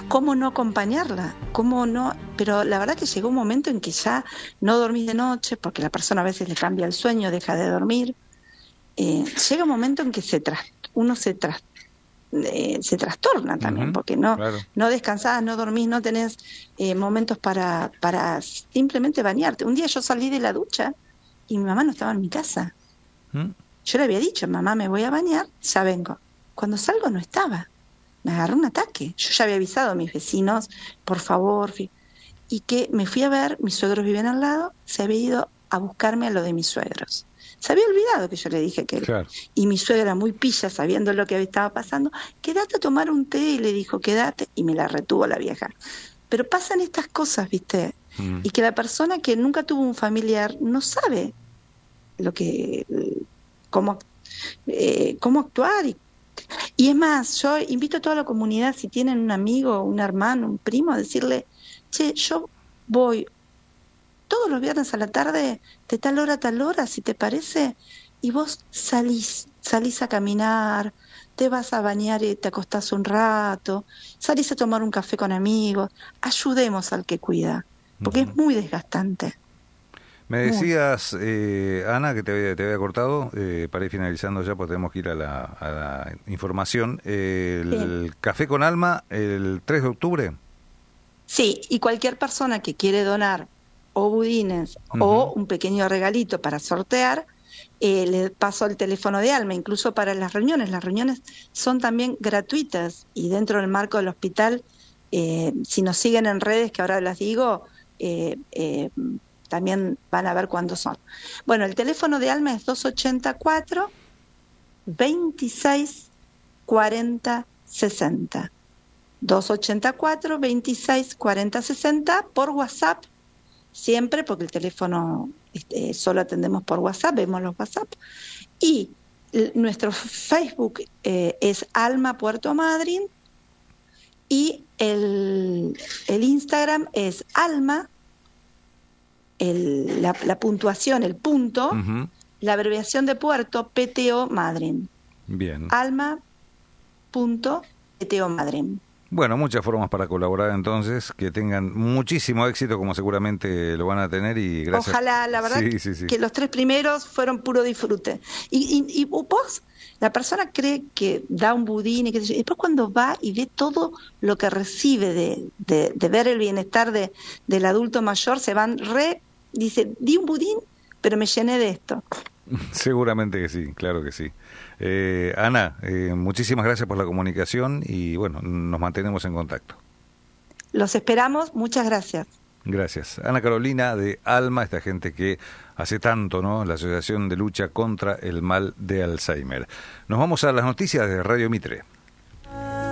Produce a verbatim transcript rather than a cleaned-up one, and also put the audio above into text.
¿cómo no acompañarla? ¿Cómo no? Pero la verdad que llegó un momento en que ya no dormís de noche, porque la persona a veces le cambia el sueño, deja de dormir. Eh, llega un momento en que se tras, uno se tras, eh, se trastorna también, uh-huh, porque no, claro. no descansás, no dormís, no tenés eh, momentos para, para simplemente bañarte. Un día yo salí de la ducha y mi mamá no estaba en mi casa. ¿Mm? Yo le había dicho, mamá, me voy a bañar, ya vengo. Cuando salgo no estaba. Me agarró un ataque. Yo ya había avisado a mis vecinos, por favor, y que me fui a ver, mis suegros vivían al lado, se había ido a buscarme a lo de mis suegros. Se había olvidado que yo le dije que... Claro. Y mi suegra, muy pilla, sabiendo lo que estaba pasando, quédate a tomar un té, y le dijo, quédate, y me la retuvo la vieja. Pero pasan estas cosas, ¿viste? Mm. Y que la persona que nunca tuvo un familiar no sabe lo que... cómo, eh, cómo actuar. Y, y es más, yo invito a toda la comunidad, si tienen un amigo, un hermano, un primo, a decirle, che, yo voy todos los viernes a la tarde, de tal hora a tal hora, si te parece, y vos salís, salís a caminar, te vas a bañar y te acostás un rato, salís a tomar un café con amigos, ayudemos al que cuida, porque uh-huh. es muy desgastante. Me decías, eh, Ana, que te había, te había cortado, eh, para ir finalizando ya, porque tenemos que ir a la, a la información, eh, el sí. Café con Alma, el tres de octubre. Sí, y cualquier persona que quiere donar o budines uh-huh. o un pequeño regalito para sortear, eh, le paso el teléfono de Alma, incluso para las reuniones. Las reuniones son también gratuitas y dentro del marco del hospital, eh, si nos siguen en redes, que ahora las digo, eh, eh, también van a ver cuándo son. Bueno, el teléfono de Alma es dos ochenta y cuatro, veintiséis, cuarenta, sesenta. dos ochenta y cuatro, veintiséis, cuarenta, sesenta por WhatsApp, siempre, porque el teléfono este, solo atendemos por WhatsApp, vemos los WhatsApp. Y el, nuestro Facebook eh, es Alma Puerto Madryn y el, el Instagram es Alma, el, la, la puntuación, el punto, uh-huh. la abreviación de Puerto, P T O Madryn. Bien. Alma punto P T O Madryn. Bueno, muchas formas para colaborar entonces, que tengan muchísimo éxito como seguramente lo van a tener y gracias. Ojalá, la verdad sí, sí, sí. que los tres primeros fueron puro disfrute. Y, y, y vos, la persona cree que da un budín y qué sé yo, y después cuando va y ve todo lo que recibe de, de, de ver el bienestar de, del adulto mayor, se van re, dice, di un budín, pero me llené de esto. Seguramente que sí, claro que sí. Eh, Ana, eh, muchísimas gracias por la comunicación y bueno, nos mantenemos en contacto. Los esperamos, muchas gracias. Gracias. Ana Carolina de Alma, esta gente que hace tanto, ¿no? La Asociación de Lucha contra el Mal de Alzheimer. Nos vamos a las noticias de Radio Mitre.